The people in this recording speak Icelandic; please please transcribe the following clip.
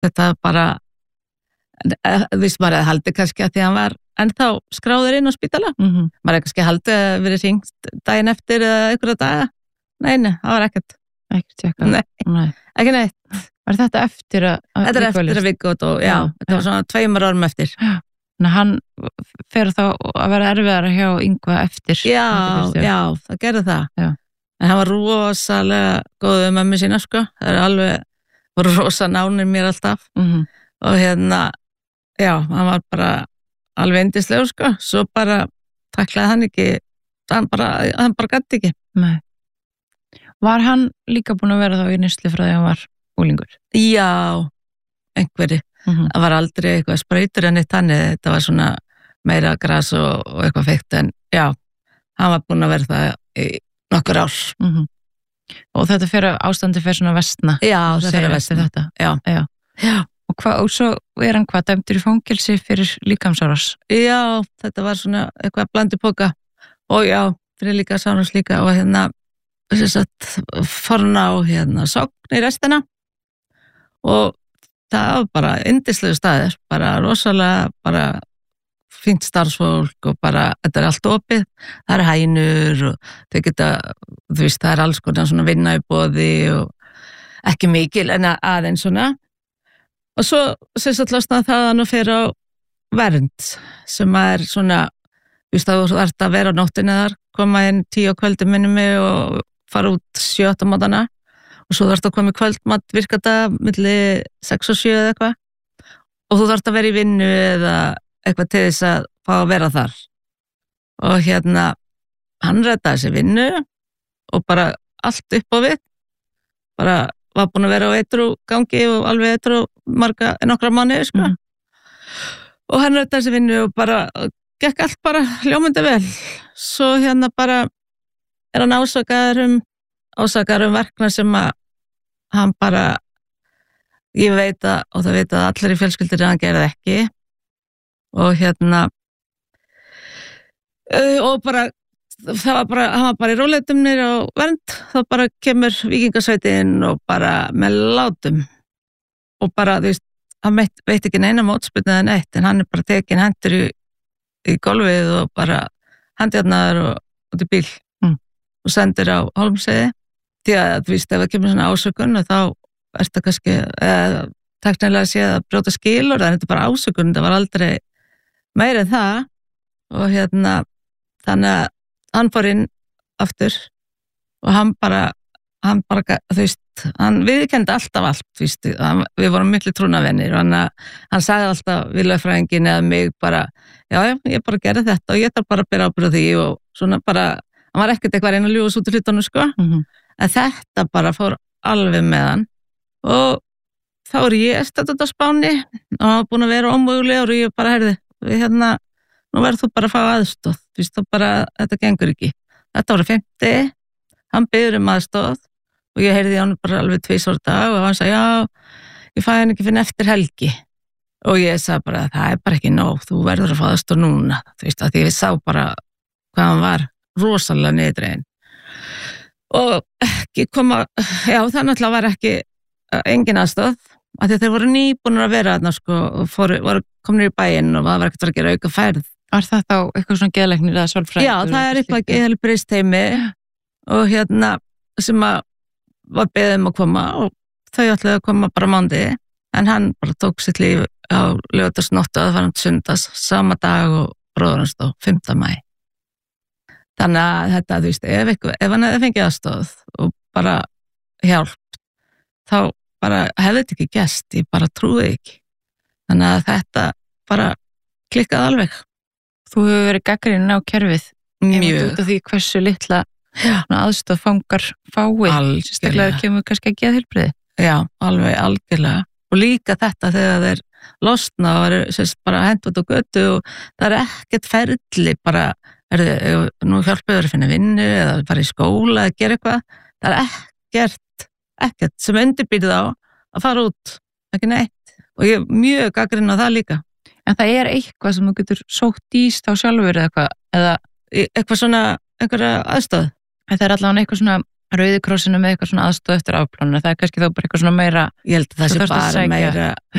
þetta bara viss maður að haldi kannski að því hann var ennþá skráður inn á spítala maður er kannski haldi að verið hringt daginn eftir eða einhverja daga nei, það var ekkert tjekkað ekki neitt var þetta eftir að þetta eftir að Viggo dó, já, þetta var svona 2 árum eftir þannig að hann fer þá að vera erfiðara hjá Yngva eftir já, það gerði það en hann var rosalega góð með mömmu sína sko, það er alveg voru rosa nánir mér alltaf og já, hann var bara alveg yndislegur sko, svo bara taklaði hann ekki, hann bara gæti ekki. Nei. Var hann líka búinn að vera þá í neyslu frá því að hann var unglingur? Já, einhverju. Það var aldrei eitthvað sprautur en eitt þannig, þetta var svona meira gras og eitthvað feikt en já, hann var búinn að vera það í nokkur ár. Og þetta ástandi fer svona vestna? Já, það fer að vestna. Já. Og svo er hann dæmdur í fangelsi fyrir líkamsárás? Já, þetta var svona eitthvað blandi póka og já, fyrir líkamsárás líka og forn á sókn í restina og það var bara yndislegu staðir, bara rosalega bara fínt starfsfólk og bara, þetta er allt opið, það er hænur og þau geta, þú veist, það er alls konar svona vinna í boði og ekki mikil en aðeins svona og svo losnaði það að hann fyrir á vernd sem er svona, þú veist, þú ert að vera á nóttinni þar, koma inn 10 á kvöldi minni mig og fara út 7 á mótana og svo þú ert að koma í kvöldmat virkata milli 6 og 7 eða eitthvað og þú ert að vera í vinnu eða eitthvað til þess að fá að vera þar og hann reddaði sér vinnu og bara allt upp á við bara var búin að vera á eitru gangi og alveg eitru nokkra mánuði sko og hann reddaði sér vinnu og bara gekk allt bara hljómandi vel svo bara er hann ásakaður verkna sem að hann bara ég veit að, og það veit að allir í fjölskyldur hann gerði ekki og og bara það var bara, hann var bara í róleitum niður á vernd, þá bara kemur víkingasveitin og bara með látum og bara, þú veist, hann veit ekki neina mótspyrnu eða neitt, en hann er bara tekin hendur í golfið og bara handjarnaður og út í bíl og sendir á Hólmsheiði því að, þú veist, ef það kemur svona ásökun þá er þetta kannski teknilega séð að brjóta skilur, en þetta er bara ásökun, það var aldrei meira en það og þannig að hann fór inn aftur og hann bara, þú veist, hann viðurkenndi alltaf allt, þú veist, við vorum miklu trúnavenir og hann sagði alltaf við lögfræðingin eða mig bara, já, ég bara gerði þetta og ég þarf bara að bera ábyrgð á því og svona bara, hann var ekkert eitthvað að reyna að ljúga út úr hlutunum, sko, en þetta bara fór alveg með hann og þá er ég stætt á Spáni og hann var búin að vera ómögulegur og ég bara, heyrði, nú verður þú bara að fá aðstoð, þú veist, þá bara, þetta gengur ekki. Þetta voru 50, hann biður aðstoð og ég heyrði hann bara alveg 2 ára dag og hann sagði, já, ég fæ hann ekki fyrir eftir helgi. Og ég sagði bara, það er bara ekki nóg, þú verður að fá aðstoð núna, þú veist, að því ég sá bara hvað hann var rosalega niðurdreginn. Og ekki koma, já, það náttúrulega var ekki engin aðstoð, af því að þeir voru nýbúnir að vera þarna, sko, og voru komin í bæinn og það var ekkert að gera auka færð. Var það þá eitthvað svona geðlæknir eða sálfræðingur? Já, það er eitthvað geðheilbrigðisteymi og sem að var beðið að koma og þau ætlaði að koma bara mánuði, en hann bara tók sitt líf á laugardagsnótt og það var hann sundas sama dag og bróður hans dó, 5. maí. Þannig að þetta, þú veist, ef hann hefði fengið aðstoð og bara hjálp, þá bara hefði þetta ekki gerst, ég bara trúi ekki. Þannig að þetta bara klikkaði alveg. Þú hefur verið gagnrýnin á kerfið mjög út af því hversu litla aðstoð fangar fái, sérstaklega kemur kannski að geðheilbrigði. Já, alveg algjörlega. Og líka þetta þegar þeir losna og eru bara hent út á götu og það er ekkert ferli bara, nú hjálpa þau að finna vinnu eða fara í skóla eða gera eitthvað. Það er ekkert sem undirbýrði á að fara út, ekki neitt. Og ég er mjög gagnrýnin á það líka. En það er eitthvað sem þú getur sótt íst á sjálfur eða eitthvað svona, einhverja aðstoð. Það er allavega eitthvað svona Rauði krossinu með eitthvað svona aðstoð eftir afplánun, það er kannski þá bara eitthvað svona meira Ég held að það Þú sé þarft að bara sækja. meira